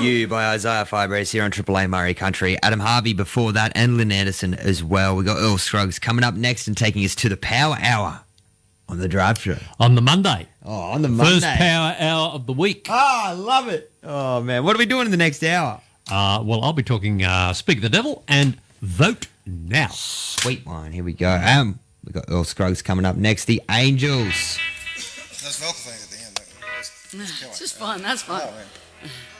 You by Isaiah Firebase here on Triple A Murray Country. Adam Harvey before that and Lynn Anderson as well. We got Earl Scruggs coming up next and taking us to the Power Hour on the Drive Show. On the Monday. Oh, on the Monday. First Power Hour of the week. Oh, I love it. Oh, man. What are we doing in the next hour? Well, I'll be talking Speak of the Devil and Vote Now. Sweet one. Here we go. We got Earl Scruggs coming up next. The Angels. Those vocal things at the end. It's just fun. That's fun. Oh,